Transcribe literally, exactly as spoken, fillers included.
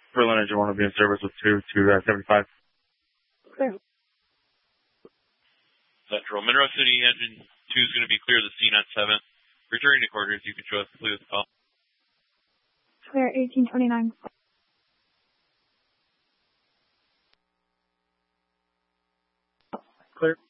Berlin Engine one will be in service with two to uh, seventy-five. Clear. Central. Monroe City Engine two is going to be clear of the scene at seven. Returning to quarters, you can show us clear the call. Clear eighteen twenty-nine. Clear.